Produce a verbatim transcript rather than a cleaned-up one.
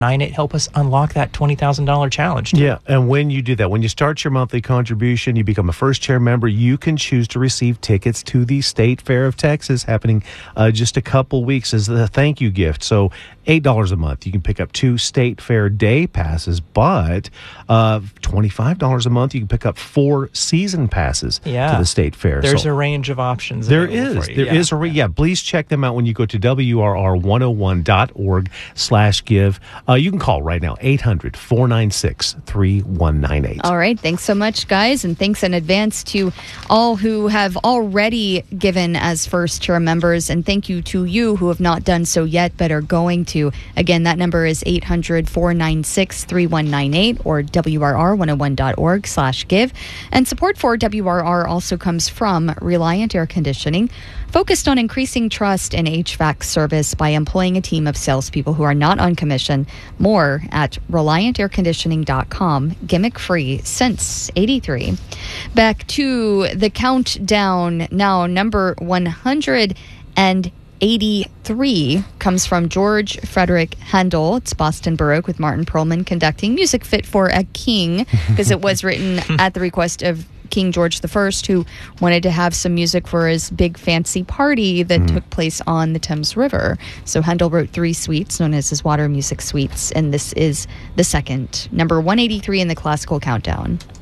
It help us unlock that twenty thousand dollars challenge. Yeah, and when you do that, when you start your monthly contribution, you become a first chair member, you can choose to receive tickets to the State Fair of Texas happening uh, just a couple weeks as a thank you gift. So eight dollars a month. You can pick up two State Fair day passes, but uh, twenty-five dollars a month, you can pick up four season passes yeah. to the State Fair. There's so a range of options. There is. There yeah. is a re- yeah. Please check them out when you go to W R R one oh one dot org slash give. Uh, you can call right now, eight hundred, four nine six, three one nine eight. All right. Thanks so much, guys. And thanks in advance to all who have already given as first chair members. And thank you to you who have not done so yet but are going to. Again, that number is eight hundred, four nine six, three one nine eight or W R R one oh one dot org slash give. And support for W R R also comes from Reliant Air Conditioning, focused on increasing trust in H V A C service by employing a team of salespeople who are not on commission. More at reliant air conditioning dot com. Gimmick free since eighty-three. Back to the countdown now. Number one hundred eighty-three comes from George Frederick Handel. It's Boston Baroque with Martin Perlman conducting, music fit for a king because it was written at the request of King George the First, who wanted to have some music for his big fancy party that mm. took place on the Thames River. So Handel wrote three suites known as his water music suites, and this is the second, number one eighty-three in the classical countdown.